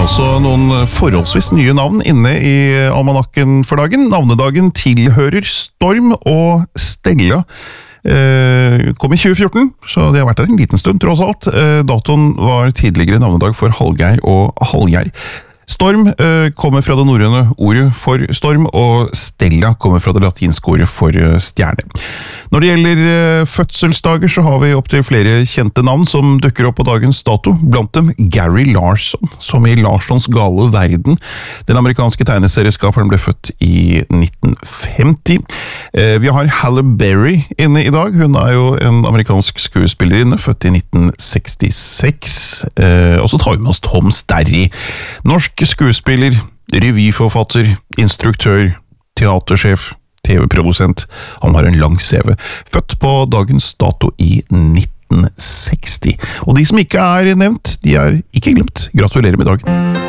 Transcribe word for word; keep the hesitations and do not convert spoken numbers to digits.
også noen forholdsvis nye navn inne i almanakken for dagen. Navnedagen tilhører Storm og Stella. Eh, kom i tjue fjorten, så det har vært der en liten stund tross alt. Eh, datoen var tidligere navnedag for Hallgeir og Hallgeir. Storm eh, kommer fra det norrøne ordet for storm, og Stella kommer fra det latinske ordet for eh, stjerne. Når det gjelder eh, fødselsdager, så har vi opp til flere kjente navn som dukker opp på dagens dato. Blant dem Gary Larson, som i Larssons gale verden. Den amerikanske tegneserieskaperen ble født i nitten femti. Eh, vi har Halle Berry inne i dag. Hun er jo en amerikansk skuespillerinne, født i nitten sekstiseks. Eh, og så tar vi med oss Tom Sterry. Norsk skuespiller, revyforfatter, instruktør, teatersjef, T V-produsent. Han har en lang C V. Født på dagens dato i nitten seksti. Og de som ikke er nevnt, de er ikke glemt. Gratulerer med dagen.